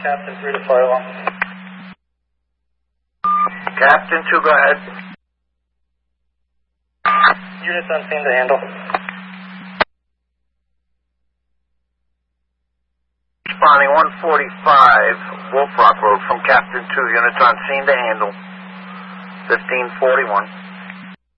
Captain 3 to fire alarm. Captain 2, go ahead. Units on scene to handle. Responding 145 Wolf Rock Road from Captain 2. Units on scene to handle. 1541.